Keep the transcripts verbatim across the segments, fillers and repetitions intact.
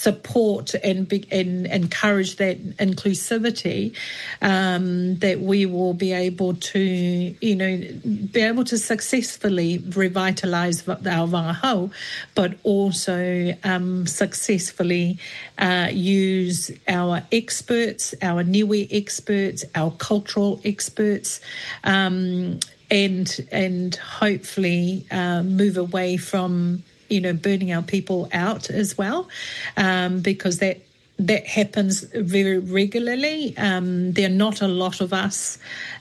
support and, be, and encourage that inclusivity, um, that we will be able to, you know, be able to successfully revitalise our wangahau, but also um, successfully uh, use our experts, our niue experts, our cultural experts, um, and and hopefully uh, move away from, you know, burning our people out as well, um, because that that happens very regularly. Um, there are not a lot of us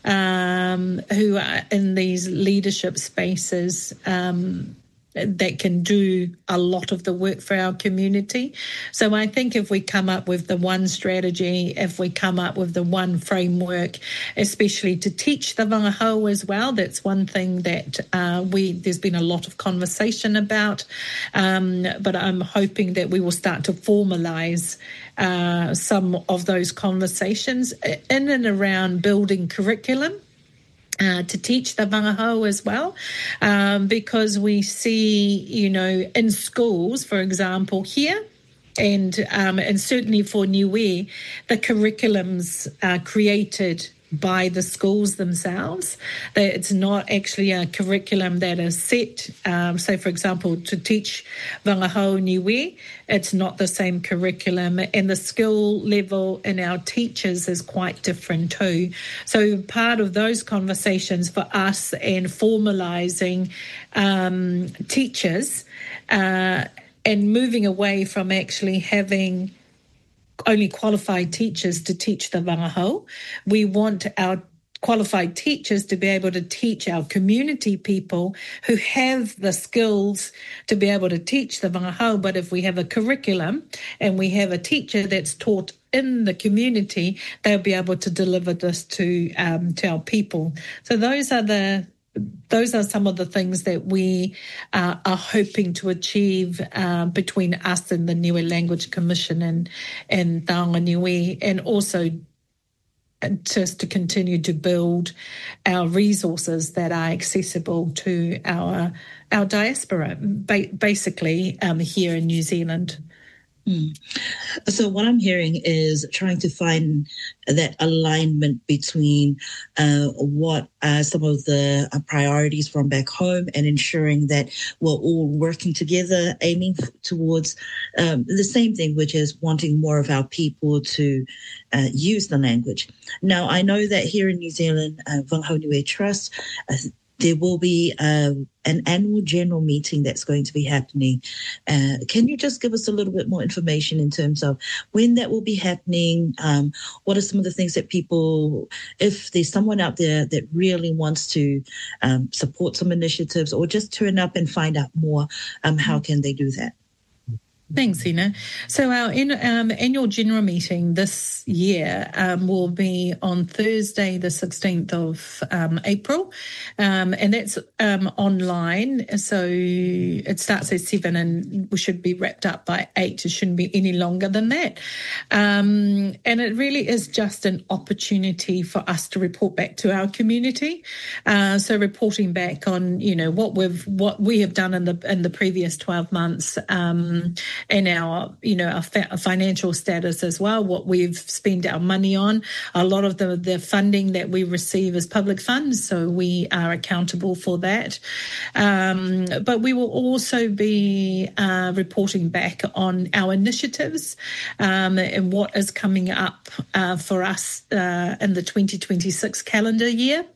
um, who are in these leadership spaces um, that can do a lot of the work for our community. So I think if we come up with the one strategy, if we come up with the one framework, especially to teach the wangahau as well, that's one thing that uh, we there's been a lot of conversation about, um, but I'm hoping that we will start to formalise uh, some of those conversations in and around building curriculum Uh, to teach the wangahau as well, um, because we see, you know, in schools, for example, here, and um, and certainly for Niue, the curriculums are created by the schools themselves. That it's not actually a curriculum that is set. Um, so, for example, to teach wangahau Niue, it's not the same curriculum, and the skill level in our teachers is quite different too. So part of those conversations for us and formalising um, teachers uh, and moving away from actually having only qualified teachers to teach the wangahau. We want our qualified teachers to be able to teach our community people who have the skills to be able to teach the wangahau. But if we have a curriculum and we have a teacher that's taught in the community, they'll be able to deliver this to um, to our people. So those are the Those are some of the things that we uh, are hoping to achieve uh, between us and the Niue Language Commission and, and Taonga Niue, and also just to continue to build our resources that are accessible to our our diaspora, ba- basically um, here in New Zealand. Mm. So what I'm hearing is trying to find that alignment between uh, what are some of the uh, priorities from back home and ensuring that we're all working together, aiming f- towards um, the same thing, which is wanting more of our people to uh, use the language. Now, I know that here in New Zealand, uh, Wangahau Niue Trust, uh, there will be uh, an annual general meeting that's going to be happening. Uh, can you just give us a little bit more information in terms of when that will be happening? Um, what are some of the things that people, if there's someone out there that really wants to um, support some initiatives or just turn up and find out more, um, how can they do that? Thanks, Ina. So our in, um, annual general meeting this year um, will be on Thursday, the sixteenth of um, April, um, and that's um, online. So it starts at seven and we should be wrapped up by eight. It shouldn't be any longer than that. Um, and it really is just an opportunity for us to report back to our community. Uh, so reporting back on, you know, what we've what we have done in the in the previous twelve months. Um, and our, you know, our, fa- our financial status as well, what we've spent our money on. A lot of the, the funding that we receive is public funds, so we are accountable for that. Um, but we will also be uh, reporting back on our initiatives um, and what is coming up uh, for us uh, in the twenty twenty-six calendar year.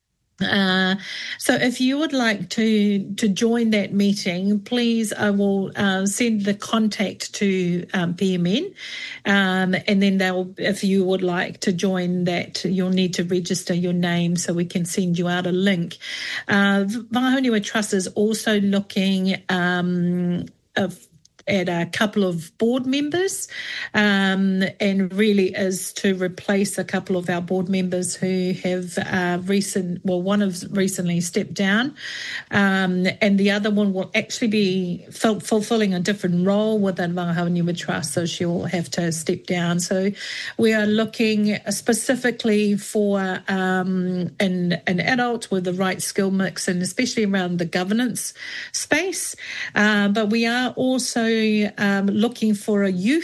Uh, so if you would like to to join that meeting, please, I will uh, send the contact to um, P M N, um, and then they'll, if you would like to join that, you'll need to register your name so we can send you out a link. Uh, Wangahau Niue Trust is also looking um, of at a couple of board members, um, and really is to replace a couple of our board members who have uh, recent, well, one has recently stepped down, um, and the other one will actually be f- fulfilling a different role within Wangahau Niue Trust, so she will have to step down. So we are looking specifically for um, an, an adult with the right skill mix, and especially around the governance space, uh, but we are also Um, looking for a youth